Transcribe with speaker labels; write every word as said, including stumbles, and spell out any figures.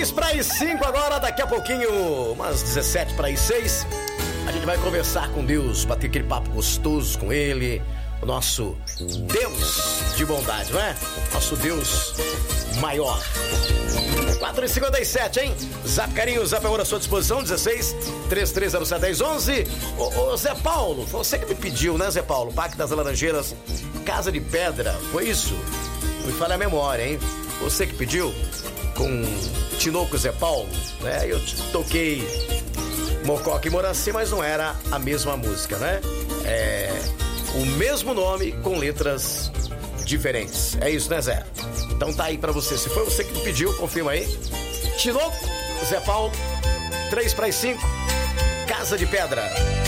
Speaker 1: três para as cinco agora, daqui a pouquinho, umas dezessete para as seis. A gente vai conversar com Deus, bater aquele papo gostoso com Ele, o nosso Deus de bondade, não é? Nosso Deus maior. quatro e cinquenta e sete, hein? Zap Carinho, Zap Amor à sua disposição, dezesseis, três três zero sete, um zero um um. Ô, ô, Zé Paulo, foi você que me pediu, né, Zé Paulo? Parque das Laranjeiras, Casa de Pedra, foi isso? Me falha a memória, hein? Você que pediu, com Tinoco Zé Paulo, né? Eu toquei Mococa e Moraci, mas não era a mesma música, né? É o mesmo nome com letras diferentes. É isso, né, Zé? Então tá aí pra você. Se foi você que pediu, confirma aí. Tinoco, Zé Paulo, três para as cinco, Casa de Pedra.